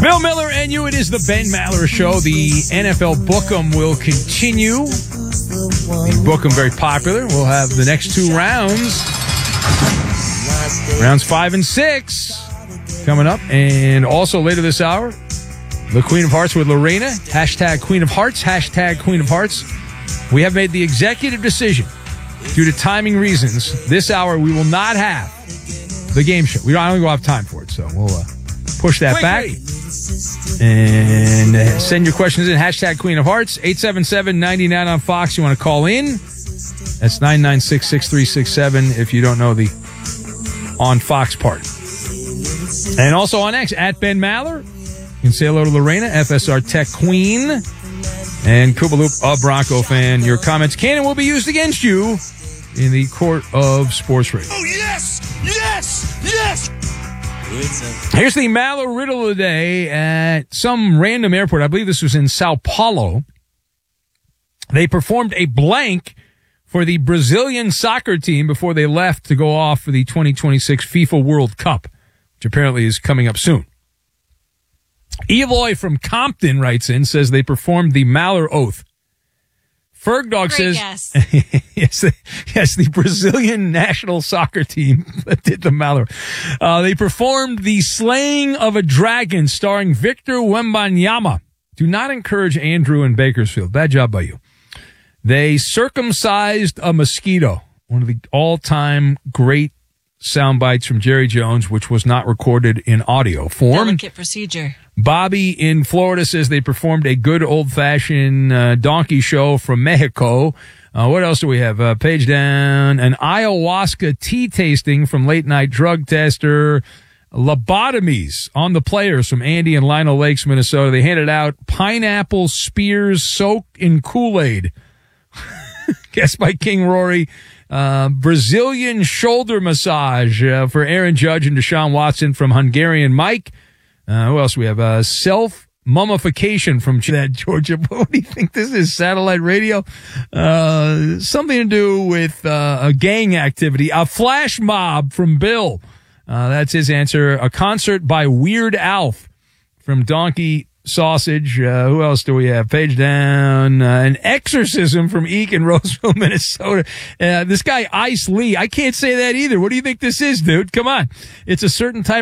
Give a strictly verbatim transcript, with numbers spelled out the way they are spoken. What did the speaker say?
Bill Miller and you. It is the Ben Maller Show. The N F L Book'em will continue. The Book'em very popular. We'll have the next two rounds. Rounds five and six coming up. And also later this hour, the Queen of Hearts with Lorena. Hashtag Queen of Hearts. Hashtag Queen of Hearts. We have made the executive decision, due to timing reasons, this hour we will not have the game show. We don't, I don't have time for it, so we'll uh, push that wait, back. Wait. And uh, send your questions in. Hashtag Queen of Hearts. eight seven seven, nine nine on Fox. You want to call in? That's nine nine six, six three six seven if you don't know the on Fox part. And also on X, at Ben Maller. You can say hello to Lorena, F S R Tech Queen, and Kubaloop, a Bronco fan. Your comments can and will be used against you in the court of sports radio. Oh, yes! Yes! Yes! Here's the Maller riddle of the day. At some random airport, I believe this was in Sao Paulo, they performed a blank for the Brazilian soccer team before they left to go off for the twenty twenty-six FIFA World Cup, which apparently is coming up soon. Eloy from Compton writes in, says they performed the Maller Oath. Fergdog Great says, guess. yes, the, yes, the Brazilian national soccer team that did the Maller. Uh, they performed the Slaying of a Dragon starring Victor Wembanyama. Do not encourage Andrew in Bakersfield. Bad job by you. They circumcised a mosquito. One of the all-time great sound bites from Jerry Jones, which was not recorded in audio form. Delicate procedure. Bobby in Florida says they performed a good old-fashioned uh, donkey show from Mexico. Uh, what else do we have? Uh, page down. An ayahuasca tea tasting from late-night drug tester. Lobotomies on the players from Andy and Lionel Lakes, Minnesota. They handed out pineapple spears soaked in Kool-Aid. Guessed by King Rory. Uh, Brazilian shoulder massage uh, for Aaron Judge and Deshaun Watson from Hungarian Mike. Uh, who else we have? Uh, self-mummification from that Georgia. What do you think this is? Satellite radio? Uh, something to do with uh, a gang activity. A flash mob from Bill. Uh, that's his answer. A concert by Weird Alf from Donkey Sausage. Uh, who else do we have? Page down. Uh, an exorcism from Eek in Roseville, Minnesota. Uh, this guy, Ice Lee. I can't say that either. What do you think this is, dude? Come on. It's a certain type